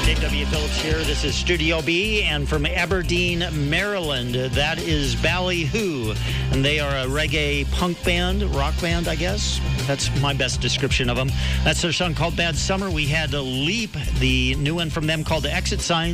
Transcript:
Dave W. Phillips here. This is Studio B, and from Aberdeen, Maryland, that is Ballyhoo, and they are a reggae punk band, rock band, I guess. That's my best description of them. That's their song called Bad Summer. We had Leap, the new one from them called The Exit Signs.